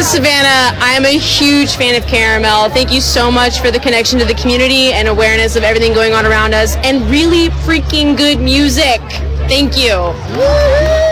is Savannah. I am a huge fan of Caramel. Thank you so much for the connection to the community and awareness of everything going on around us, and really freaking good music. Thank you.